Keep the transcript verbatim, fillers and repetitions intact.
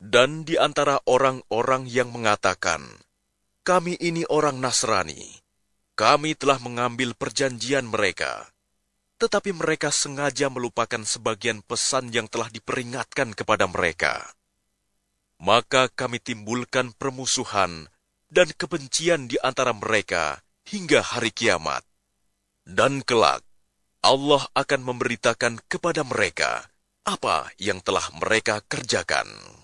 Dan di antara orang-orang yang mengatakan, "Kami ini orang Nasrani, kami telah mengambil perjanjian mereka," tetapi mereka sengaja melupakan sebagian pesan yang telah diperingatkan kepada mereka. Maka kami timbulkan permusuhan dan kebencian di antara mereka hingga hari kiamat. Dan kelak, Allah akan memberitakan kepada mereka apa yang telah mereka kerjakan.